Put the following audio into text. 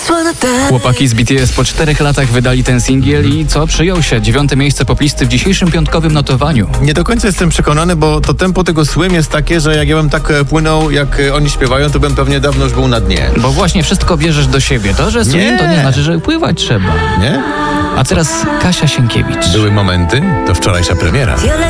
Chłopaki z BTS po 4 latach wydali ten singiel i co? Przyjął się 9. miejsce poplisty w dzisiejszym piątkowym notowaniu. Nie do końca jestem przekonany, bo to tempo tego Swim jest takie, że jak ja bym tak płynął, jak oni śpiewają, to bym pewnie dawno już był na dnie. Bo właśnie wszystko bierzesz do siebie. To, że swim, to nie znaczy, że pływać trzeba. Nie? A teraz Kasia Sienkiewicz. Były momenty, to wczorajsza premiera.